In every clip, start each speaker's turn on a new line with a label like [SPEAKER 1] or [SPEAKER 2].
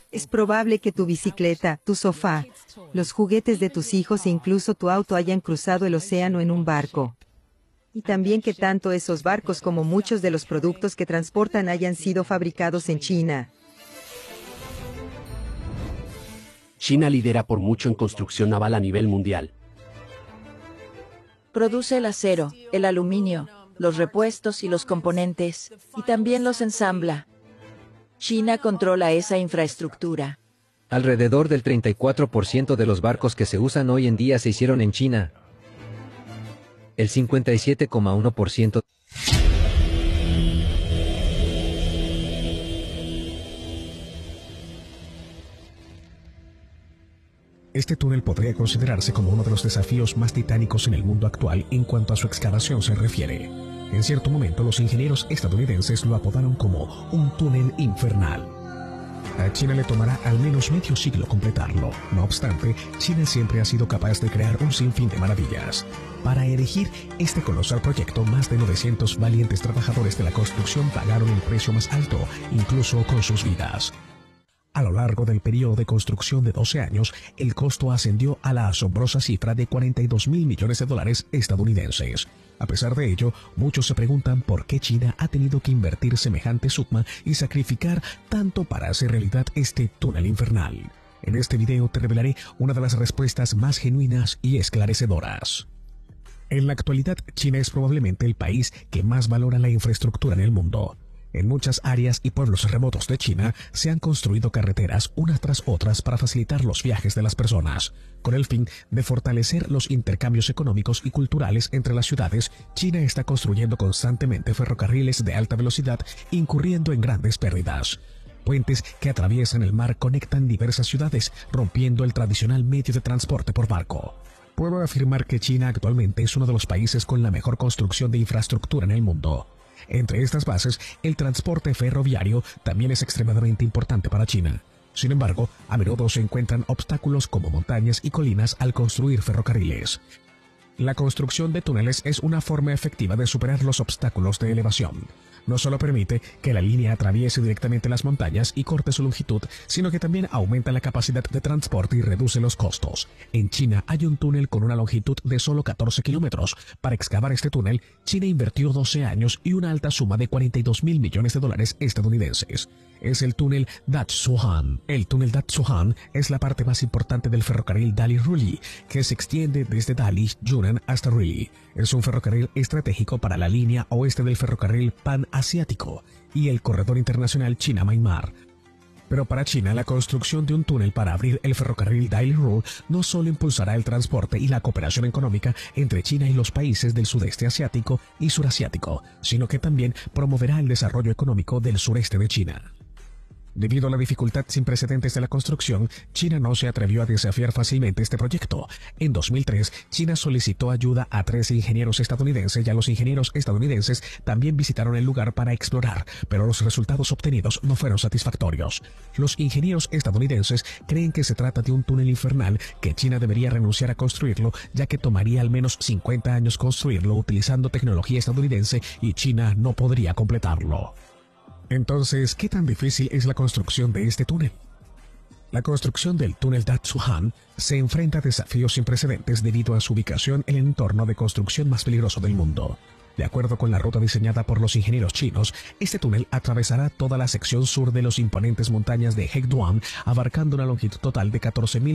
[SPEAKER 1] Es probable que tu bicicleta, tu sofá, los juguetes de tus hijos e incluso tu auto hayan cruzado el océano en un barco. Y también que tanto esos barcos como muchos de los productos que transportan hayan sido fabricados en China.
[SPEAKER 2] China lidera por mucho en construcción naval a nivel mundial.
[SPEAKER 3] Produce el acero, el aluminio, los repuestos y los componentes, y también los ensambla. China controla esa infraestructura.
[SPEAKER 4] Alrededor del 34% de los barcos que se usan hoy en día se hicieron en China. El 57,1%.
[SPEAKER 5] Este túnel podría considerarse como uno de los desafíos más titánicos en el mundo actual en cuanto a su excavación se refiere. En cierto momento, los ingenieros estadounidenses lo apodaron como un túnel infernal. A China le tomará al menos medio siglo completarlo. No obstante, China siempre ha sido capaz de crear un sinfín de maravillas. Para erigir este colosal proyecto, más de 900 valientes trabajadores de la construcción pagaron el precio más alto, incluso con sus vidas. A lo largo del periodo de construcción de 12 años, el costo ascendió a la asombrosa cifra de $42.000 millones estadounidenses. A pesar de ello, muchos se preguntan por qué China ha tenido que invertir semejante suma y sacrificar tanto para hacer realidad este túnel infernal. En este video te revelaré una de las respuestas más genuinas y esclarecedoras. En la actualidad, China es probablemente el país que más valora la infraestructura en el mundo. En muchas áreas y pueblos remotos de China se han construido carreteras unas tras otras para facilitar los viajes de las personas. Con el fin de fortalecer los intercambios económicos y culturales entre las ciudades, China está construyendo constantemente ferrocarriles de alta velocidad, incurriendo en grandes pérdidas. Puentes que atraviesan el mar conectan diversas ciudades, rompiendo el tradicional medio de transporte por barco. Puedo afirmar que China actualmente es uno de los países con la mejor construcción de infraestructura en el mundo. Entre estas bases, el transporte ferroviario también es extremadamente importante para China. Sin embargo, a menudo se encuentran obstáculos como montañas y colinas al construir ferrocarriles. La construcción de túneles es una forma efectiva de superar los obstáculos de elevación. No solo permite que la línea atraviese directamente las montañas y corte su longitud, sino que también aumenta la capacidad de transporte y reduce los costos. En China hay un túnel con una longitud de solo 14 kilómetros. Para excavar este túnel, China invirtió 12 años y una alta suma de $42.000 millones estadounidenses. Es el túnel Dazhuang. El túnel Dazhuang es la parte más importante del ferrocarril Dali-Ruli, que se extiende desde Dali, Yunnan hasta Rili. Es un ferrocarril estratégico para la línea oeste del ferrocarril Pan-Asiático y el corredor internacional China-Myanmar. Pero para China, la construcción de un túnel para abrir el ferrocarril Dali-Ruli no solo impulsará el transporte y la cooperación económica entre China y los países del sudeste asiático y surasiático, sino que también promoverá el desarrollo económico del sureste de China. Debido a la dificultad sin precedentes de la construcción, China no se atrevió a desafiar fácilmente este proyecto. En 2003, China solicitó ayuda a 13 ingenieros estadounidenses y a los ingenieros estadounidenses también visitaron el lugar para explorar, pero los resultados obtenidos no fueron satisfactorios. Los ingenieros estadounidenses creen que se trata de un túnel infernal que China debería renunciar a construirlo, ya que tomaría al menos 50 años construirlo utilizando tecnología estadounidense y China no podría completarlo. Entonces, ¿qué tan difícil es la construcción de este túnel? La construcción del túnel Dazhuang se enfrenta a desafíos sin precedentes debido a su ubicación en el entorno de construcción más peligroso del mundo. De acuerdo con la ruta diseñada por los ingenieros chinos, este túnel atravesará toda la sección sur de los imponentes montañas de Heguan, abarcando una longitud total de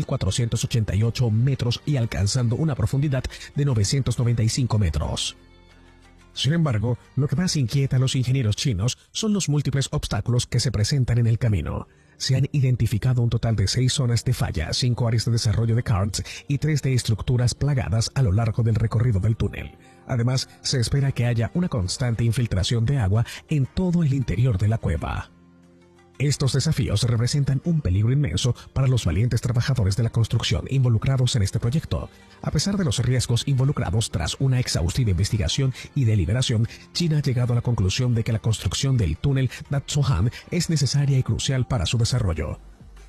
[SPEAKER 5] 14.488 metros y alcanzando una profundidad de 995 metros. Sin embargo, lo que más inquieta a los ingenieros chinos son los múltiples obstáculos que se presentan en el camino. Se han identificado un total de 6 zonas de falla, 5 áreas de desarrollo de karts y 3 de estructuras plagadas a lo largo del recorrido del túnel. Además, se espera que haya una constante infiltración de agua en todo el interior de la cueva. Estos desafíos representan un peligro inmenso para los valientes trabajadores de la construcción involucrados en este proyecto. A pesar de los riesgos involucrados, tras una exhaustiva investigación y deliberación, China ha llegado a la conclusión de que la construcción del túnel Dazhuang es necesaria y crucial para su desarrollo.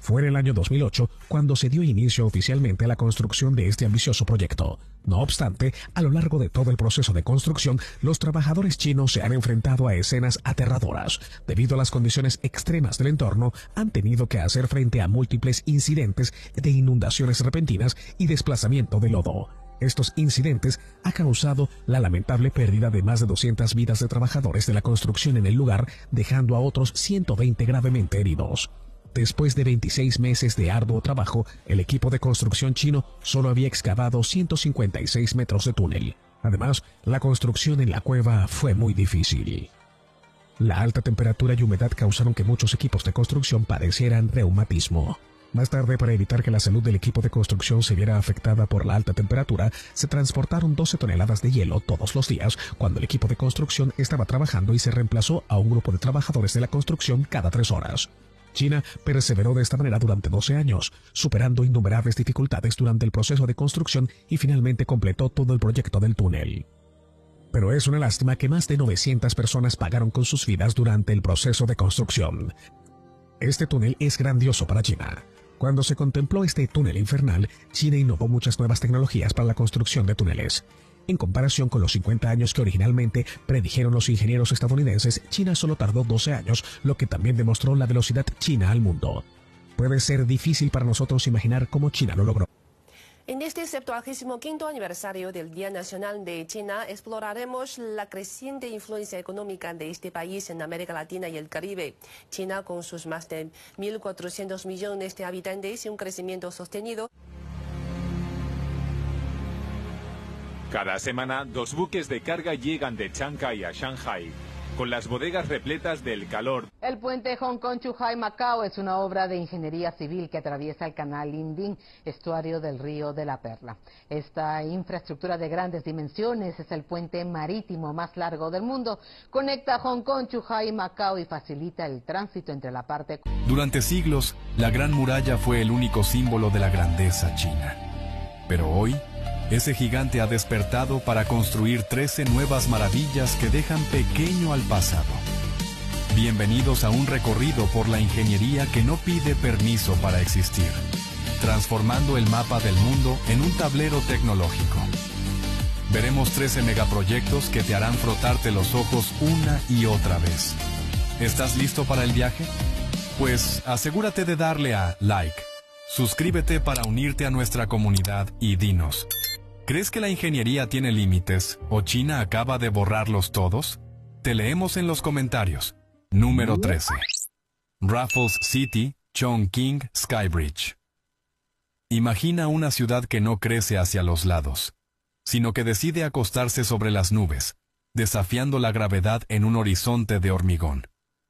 [SPEAKER 5] Fue en el año 2008 cuando se dio inicio oficialmente a la construcción de este ambicioso proyecto. No obstante, a lo largo de todo el proceso de construcción, los trabajadores chinos se han enfrentado a escenas aterradoras. Debido a las condiciones extremas del entorno, han tenido que hacer frente a múltiples incidentes de inundaciones repentinas y desplazamiento de lodo. Estos incidentes han causado la lamentable pérdida de más de 200 vidas de trabajadores de la construcción en el lugar, dejando a otros 120 gravemente heridos. Después de 26 meses de arduo trabajo, el equipo de construcción chino solo había excavado 156 metros de túnel. Además, la construcción en la cueva fue muy difícil. La alta temperatura y humedad causaron que muchos equipos de construcción padecieran reumatismo. Más tarde, para evitar que la salud del equipo de construcción se viera afectada por la alta temperatura, se transportaron 12 toneladas de hielo todos los días cuando el equipo de construcción estaba trabajando y se reemplazó a un grupo de trabajadores de la construcción cada 3 horas. China perseveró de esta manera durante 12 años, superando innumerables dificultades durante el proceso de construcción y finalmente completó todo el proyecto del túnel. Pero es una lástima que más de 900 personas pagaron con sus vidas durante el proceso de construcción. Este túnel es grandioso para China. Cuando se contempló este túnel infernal, China innovó muchas nuevas tecnologías para la construcción de túneles. En comparación con los 50 años que originalmente predijeron los ingenieros estadounidenses, China solo tardó 12 años, lo que también demostró la velocidad china al mundo. Puede ser difícil para nosotros imaginar cómo China lo logró.
[SPEAKER 6] En este 75º aniversario del Día Nacional de China, exploraremos la creciente influencia económica de este país en América Latina y el Caribe. China, con sus más de 1.400 millones de habitantes y un crecimiento sostenido.
[SPEAKER 7] Cada semana, 2 buques de carga llegan de Chancay a Shanghai, con las bodegas repletas del calor.
[SPEAKER 8] El puente Hong Kong-Zhuhai-Macao es una obra de ingeniería civil que atraviesa el canal Linding, estuario del río de la Perla. Esta infraestructura de grandes dimensiones es el puente marítimo más largo del mundo. Conecta Hong Kong, Zhuhai y Macao y facilita el tránsito entre la parte...
[SPEAKER 9] Durante siglos, la Gran Muralla fue el único símbolo de la grandeza china. Pero hoy, ese gigante ha despertado para construir 13 nuevas maravillas que dejan pequeño al pasado. Bienvenidos a un recorrido por la ingeniería que no pide permiso para existir, transformando el mapa del mundo en un tablero tecnológico. Veremos 13 megaproyectos que te harán frotarte los ojos una y otra vez. ¿Estás listo para el viaje? Pues asegúrate de darle a like. Suscríbete para unirte a nuestra comunidad y dinos, ¿crees que la ingeniería tiene límites o China acaba de borrarlos todos? Te leemos en los comentarios. Número 13. Raffles City, Chongqing Skybridge. Imagina una ciudad que no crece hacia los lados, sino que decide acostarse sobre las nubes, desafiando la gravedad en un horizonte de hormigón.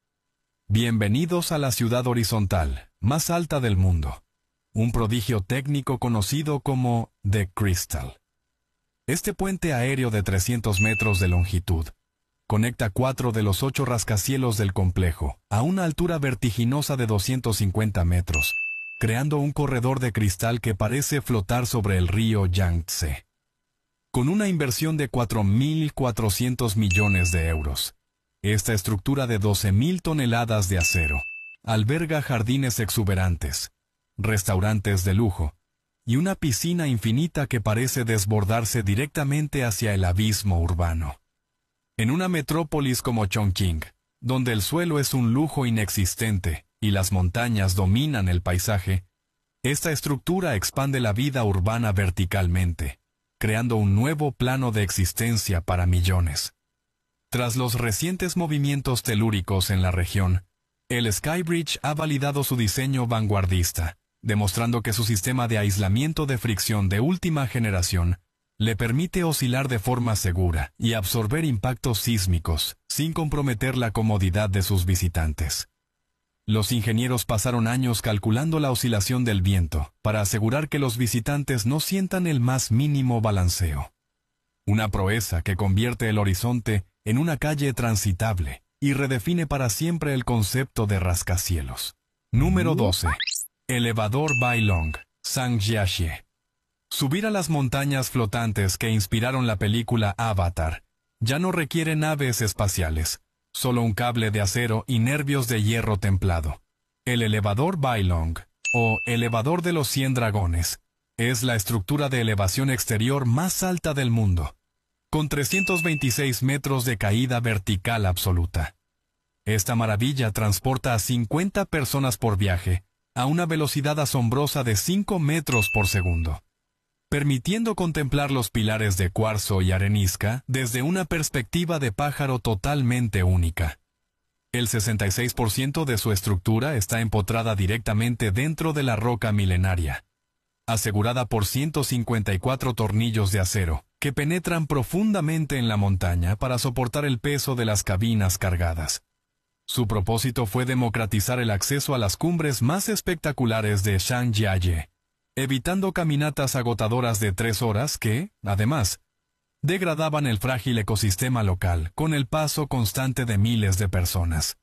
[SPEAKER 9] Bienvenidos a la ciudad horizontal, más alta del mundo. Un prodigio técnico conocido como The Crystal. Este puente aéreo de 300 metros de longitud conecta 4 de los 8 rascacielos del complejo a una altura vertiginosa de 250 metros, creando un corredor de cristal que parece flotar sobre el río Yangtze. Con una inversión de 4.400 millones de euros, esta estructura de 12.000 toneladas de acero alberga jardines exuberantes, restaurantes de lujo y una piscina infinita que parece desbordarse directamente hacia el abismo urbano. En una metrópolis como Chongqing, donde el suelo es un lujo inexistente y las montañas dominan el paisaje, esta estructura expande la vida urbana verticalmente, creando un nuevo plano de existencia para millones. Tras los recientes movimientos telúricos en la región, el Skybridge ha validado su diseño vanguardista, demostrando que su sistema de aislamiento de fricción de última generación le permite oscilar de forma segura y absorber impactos sísmicos sin comprometer la comodidad de sus visitantes. Los ingenieros pasaron años calculando la oscilación del viento para asegurar que los visitantes no sientan el más mínimo balanceo. Una proeza que convierte el horizonte en una calle transitable y redefine para siempre el concepto de rascacielos. Número 12. Elevador Bailong, Zhangjiajie. Subir a las montañas flotantes que inspiraron la película Avatar ya no requiere naves espaciales, solo un cable de acero y nervios de hierro templado. El elevador Bailong, o elevador de los 100 dragones, es la estructura de elevación exterior más alta del mundo, con 326 metros de caída vertical absoluta. Esta maravilla transporta a 50 personas por viaje a una velocidad asombrosa de 5 metros por segundo, permitiendo contemplar los pilares de cuarzo y arenisca desde una perspectiva de pájaro totalmente única. El 66% de su estructura está empotrada directamente dentro de la roca milenaria, asegurada por 154 tornillos de acero, que penetran profundamente en la montaña para soportar el peso de las cabinas cargadas. Su propósito fue democratizar el acceso a las cumbres más espectaculares de Zhangjiajie, evitando caminatas agotadoras de 3 horas que, además, degradaban el frágil ecosistema local con el paso constante de miles de personas.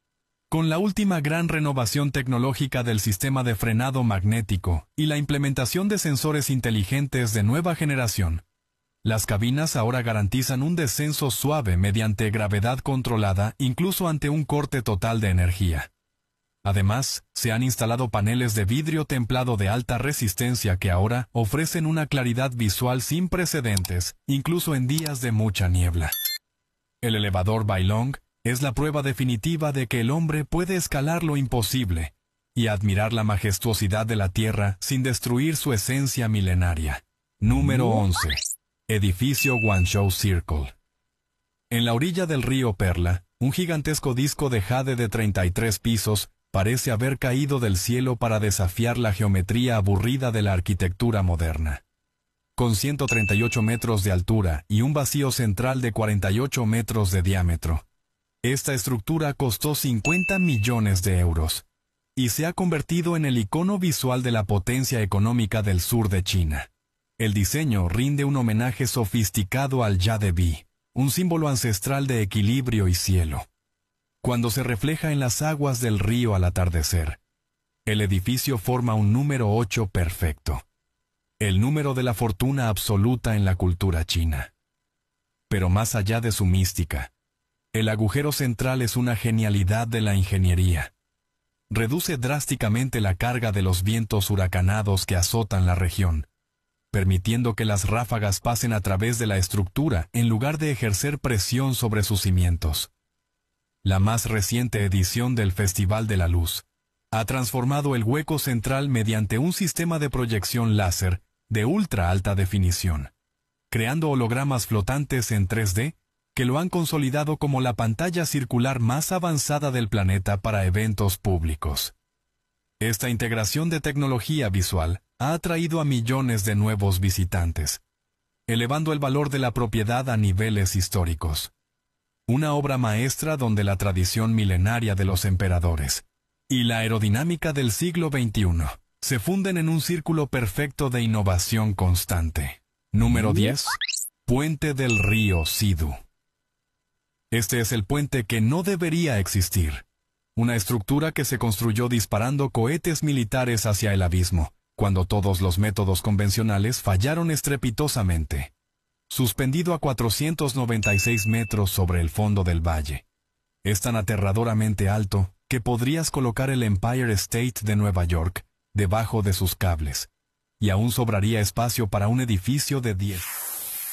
[SPEAKER 9] Con la última gran renovación tecnológica del sistema de frenado magnético y la implementación de sensores inteligentes de nueva generación, las cabinas ahora garantizan un descenso suave mediante gravedad controlada incluso ante un corte total de energía. Además, se han instalado paneles de vidrio templado de alta resistencia que ahora ofrecen una claridad visual sin precedentes, incluso en días de mucha niebla. El elevador Bailong es la prueba definitiva de que el hombre puede escalar lo imposible y admirar la majestuosidad de la Tierra sin destruir su esencia milenaria. Número 11. Edificio Guangzhou Circle. En la orilla del río Perla, un gigantesco disco de jade de 33 pisos parece haber caído del cielo para desafiar la geometría aburrida de la arquitectura moderna. Con 138 metros de altura y un vacío central de 48 metros de diámetro, esta estructura costó 50 millones de euros y se ha convertido en el icono visual de la potencia económica del sur de China. El diseño rinde un homenaje sofisticado al Yadebi, un símbolo ancestral de equilibrio y cielo. Cuando se refleja en las aguas del río al atardecer, el edificio forma un número 8 perfecto, el número de la fortuna absoluta en la cultura china. Pero más allá de su mística, el agujero central es una genialidad de la ingeniería. Reduce drásticamente la carga de los vientos huracanados que azotan la región, permitiendo que las ráfagas pasen a través de la estructura en lugar de ejercer presión sobre sus cimientos. La más reciente edición del Festival de la Luz ha transformado el hueco central mediante un sistema de proyección láser de ultra alta definición, creando hologramas flotantes en 3D que lo han consolidado como la pantalla circular más avanzada del planeta para eventos públicos. Esta integración de tecnología visual ha atraído a millones de nuevos visitantes, elevando el valor de la propiedad a niveles históricos. Una obra maestra donde la tradición milenaria de los emperadores y la aerodinámica del siglo XXI se funden en un círculo perfecto de innovación constante. Número 10. Puente del río Sidu. Este es el puente que no debería existir. Una estructura que se construyó disparando cohetes militares hacia el abismo, cuando todos los métodos convencionales fallaron estrepitosamente. Suspendido a 496 metros sobre el fondo del valle. Es tan aterradoramente alto que podrías colocar el Empire State de Nueva York debajo de sus cables, y aún sobraría espacio para un edificio de 10.